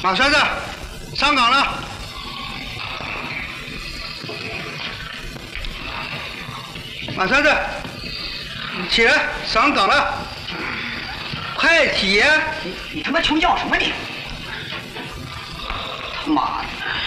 马栓子，上岗了。马栓子，起来，上岗了。快起呀！ 你他妈穷叫什么你？他妈的！